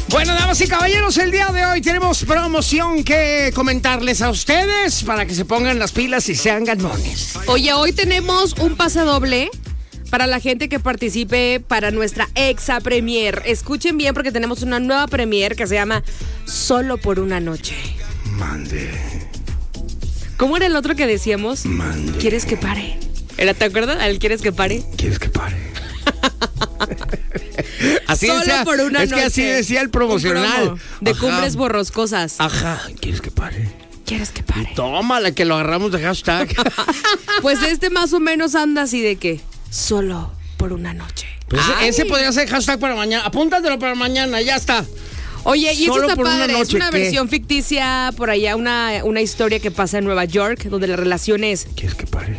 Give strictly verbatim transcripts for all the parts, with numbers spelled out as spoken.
Bueno, damas y caballeros, el día de hoy tenemos promoción que comentarles a ustedes para que se pongan las pilas y sean ganones. Oye, hoy tenemos un pase doble para la gente que participe para nuestra Exa Premier. Escuchen bien porque tenemos una nueva Premier que se llama Solo por una noche. Mande. ¿Cómo era el otro que decíamos? Mande. ¿Quieres que pare? ¿Era, ¿Te acuerdas? ¿El quieres que pare? ¿Quieres que pare? Así Solo decía, por una es noche. que así decía el promocional. Promo de Ajá. Cumbres Borroscosas. Ajá, ¿quieres que pare? ¿Quieres que pare? Tómala, que lo agarramos de hashtag. Pues este más o menos anda así de que solo por una noche. Pues Ay. ese podría ser hashtag para mañana. Apúntatelo para mañana, ya está. Oye, y Solo esto está por una padre, es noche, una ¿qué? versión ficticia por allá, una, una historia que pasa en Nueva York, donde la relación es, ¿Quieres que pare?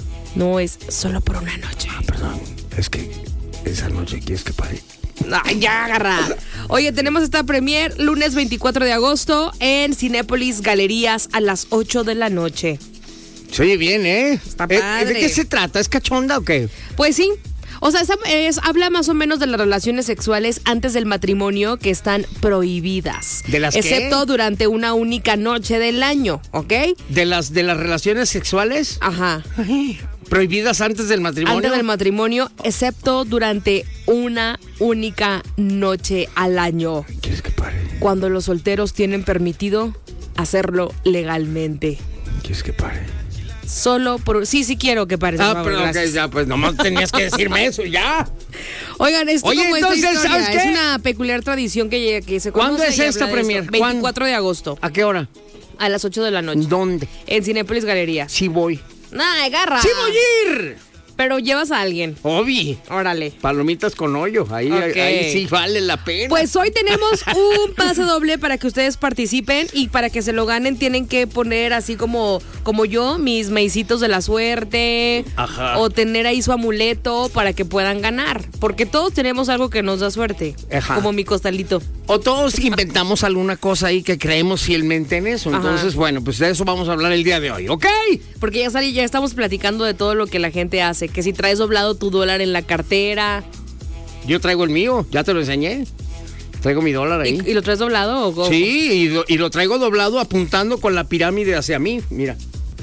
no es solo por una noche. Ah, perdón, es que esa noche quieres que pare. Ay, ya, agarra. Oye, tenemos esta premier lunes veinticuatro de agosto en Cinépolis Galerías a las ocho de la noche. Se oye bien, ¿eh? Está ¿Eh, padre. ¿De qué se trata? ¿Es cachonda o qué? Pues sí. O sea, esa- es- habla más o menos de las relaciones sexuales antes del matrimonio que están prohibidas. ¿De las qué? Excepto durante una única noche del año, ¿ok? ¿De las, de las relaciones sexuales Ajá. prohibidas antes del matrimonio? Antes del matrimonio, excepto durante una única noche al año, ¿Quieres que pare? cuando los solteros tienen permitido hacerlo legalmente. ¿Quieres que pare? Solo por... Sí, sí quiero que pare. Ah, por favor, pero ok, gracias. ya, pues nomás tenías que decirme eso, ya. Oigan, esto Oye, como entonces, esta historia, ¿sabes qué? es una peculiar tradición que, que se conoce. ¿Cuándo es y esta habla de premier? esto. veinticuatro de agosto, ¿A qué hora? a las ocho de la noche, ¿Dónde? en Cinépolis Galerías. Sí voy. ¡Nah, agarra! ¡Sí voy a ir! Pero llevas a alguien. Obi. Órale. Palomitas con hoyo. Ahí, Ok. ahí sí vale la pena. Pues hoy tenemos un pase doble para que ustedes participen y para que se lo ganen tienen que poner así como, como yo, mis maicitos de la suerte. Ajá. O tener ahí su amuleto para que puedan ganar. Porque todos tenemos algo que nos da suerte. Ajá. Como mi costalito. O todos inventamos alguna cosa ahí que creemos fielmente en eso. Ajá. Entonces, bueno, pues de eso vamos a hablar el día de hoy, ¿ok? Porque ya, sali- ya estamos platicando de todo lo que la gente hace. Que si traes doblado tu dólar en la cartera. Yo traigo el mío, ya te lo enseñé. Traigo mi dólar ahí. ¿Y, y lo traes doblado o cómo? Sí, y lo, y lo traigo doblado apuntando con la pirámide hacia mí, mira.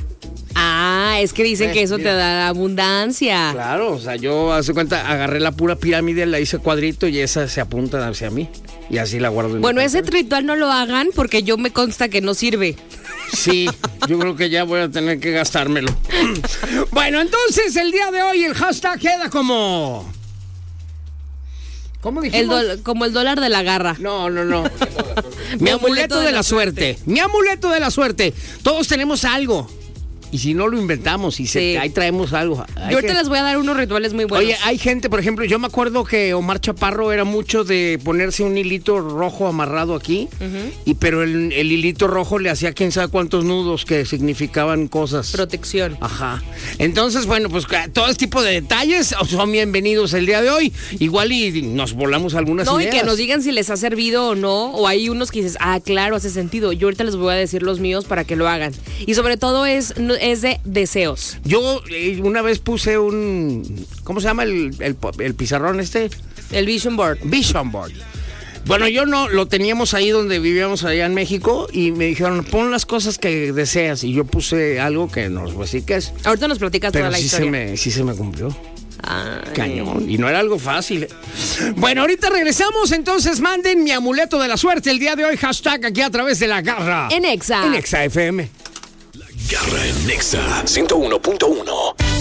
Ah, es que dicen Eh, que eso mira. te da abundancia. Claro, o sea, yo, hace cuenta, agarré la pura pirámide, la hice cuadrito y esa se apunta hacia mí. Y así la guardo en mi Bueno, ese cartera. ritual no lo hagan porque yo me consta que no sirve. Sí, yo creo que ya voy a tener que gastármelo. Bueno, entonces el día de hoy el hashtag queda como... ¿Cómo El dijimos? dol- como el dólar de la garra. No, no, no. Mi amuleto de la suerte. Mi amuleto de la suerte. Todos tenemos algo. Y si no lo inventamos y se, Sí. ahí traemos algo. Hay Yo ahorita que- les voy a dar unos rituales muy buenos. Oye, hay gente, por ejemplo, yo me acuerdo que Omar Chaparro era mucho de ponerse un hilito rojo amarrado aquí, y pero el, el hilito rojo le hacía quién sabe cuántos nudos que significaban cosas. Protección. Ajá. Entonces, bueno, pues todo este tipo de detalles son bienvenidos el día de hoy. Igual y nos volamos algunas No, ideas. y que nos digan si les ha servido o no. O hay unos que dices, ah, claro, hace sentido. Yo ahorita les voy a decir los míos para que lo hagan. Y sobre todo es, no- es de deseos. Yo eh, una vez puse un... ¿Cómo se llama el, el, el pizarrón este? El Vision Board. Vision Board. Bueno, yo no, lo teníamos ahí donde vivíamos allá en México y me dijeron, pon las cosas que deseas. Y yo puse algo que no pues sí que es. Ahorita nos platicas Pero toda la sí se, historia. me, sí se me cumplió. Ay. Cañón. Y no era algo fácil. Bueno, ahorita regresamos, entonces manden mi amuleto de la suerte el día de hoy. Hashtag aquí a través de la garra. En Exa. En Exa F M. Garra en Nexa ciento uno punto uno.